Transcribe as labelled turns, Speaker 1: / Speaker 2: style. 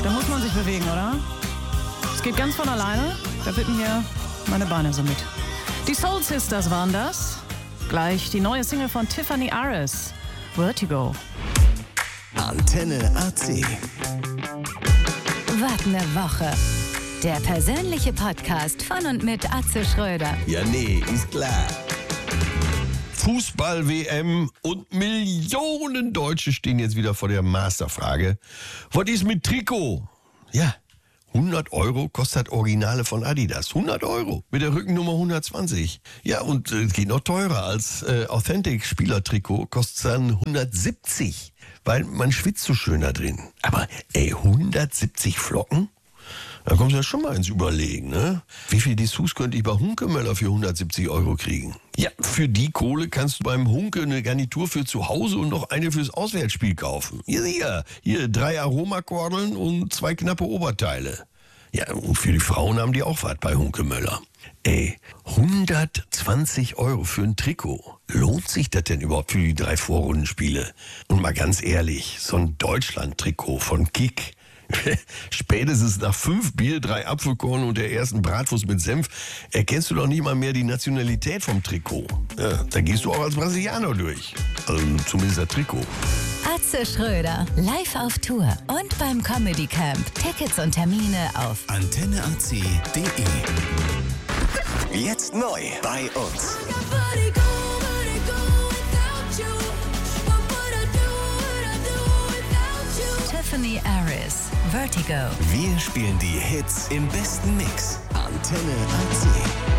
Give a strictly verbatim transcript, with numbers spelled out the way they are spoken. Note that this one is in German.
Speaker 1: Da muss man sich bewegen, oder? Es geht ganz von alleine. Da bitten hier meine Beine so mit. Die Soul Sisters waren das. Gleich die neue Single von Tiffany Aris, Vertigo.
Speaker 2: Antenne A C.
Speaker 3: Was ne Woche. Der persönliche Podcast von und mit Atze Schröder.
Speaker 2: Ja, nee, ist klar.
Speaker 4: Fußball-W M und Millionen Deutsche stehen jetzt wieder vor der Masterfrage. Was ist mit Trikot? Ja, hundert Euro kostet Originale von Adidas. hundert Euro mit der Rückennummer hundertzwanzig. Ja, und es äh, geht noch teurer als äh, Authentic-Spieler-Trikot, kostet dann hundertsiebzig, weil man schwitzt so schön da drin. Aber ey, hundertsiebzig Flocken? Da kommst du ja schon mal ins Überlegen, ne? Wie viel Dessous könnte ich bei Hunkemöller für hundertsiebzig Euro kriegen? Ja, für die Kohle kannst du beim Hunke eine Garnitur für zu Hause und noch eine fürs Auswärtsspiel kaufen. Hier, hier, hier drei Aromakordeln und zwei knappe Oberteile. Ja, und für die Frauen haben die auch was bei Hunkemöller. Ey, hundertzwanzig Euro für ein Trikot. Lohnt sich das denn überhaupt für die drei Vorrundenspiele? Und mal ganz ehrlich, so ein Deutschland-Trikot von Kick. Spätestens nach fünf Bier, drei Apfelkorn und der ersten Bratwurst mit Senf erkennst du doch nicht mal mehr die Nationalität vom Trikot. Ja, da gehst du auch als Brasilianer durch. Also zumindest das Trikot.
Speaker 3: Atze Schröder, live auf Tour und beim Comedy Camp. Tickets und Termine auf
Speaker 2: antenne a c punkt d e. Jetzt neu bei uns.
Speaker 3: Tiffany Aris, Vertigo.
Speaker 2: Wir spielen die Hits im besten Mix. Antenne A C.